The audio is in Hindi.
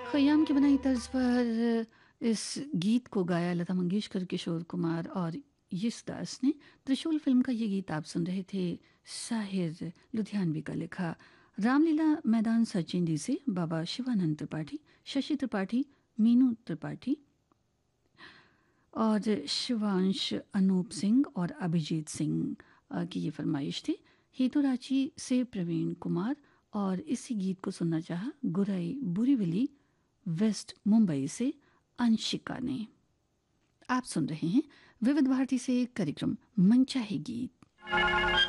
खयाम की बनाई तर्ज पर इस गीत को गाया लता मंगेशकर, किशोर कुमार और यशदास ने। त्रिशूल फिल्म का ये गीत आप सुन रहे थे। साहिर लुधियानवी का लिखा। रामलीला मैदान सचिंडी से बाबा शिवानंद त्रिपाठी, शशि त्रिपाठी, मीनू त्रिपाठी और शिवांश, अनूप सिंह और अभिजीत सिंह की ये फरमाइश थी। हेतु रांची से प्रवीण कुमार, और इसी गीत को सुनना चाहा गुराई बुरीविली वेस्ट मुंबई से अंशिका ने। आप सुन रहे हैं विविध भारती से कार्यक्रम मनचाहे गीत।